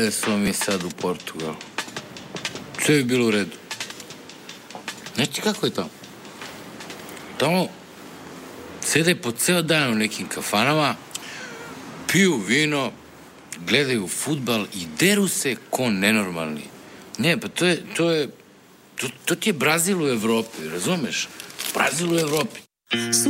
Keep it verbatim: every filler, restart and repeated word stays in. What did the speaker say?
ajde smo mi sad u Portugal. Sve bi bilo u redu. Znači kako je tamo? Tamo sede po ceo dan u nekim kafanama, piju vino, gledaju fudbal i deru se ko nenormalni. Ne, pa to je, to je, to, to ti je Brazil u Evropi, razumeš? Brazil u Evropi.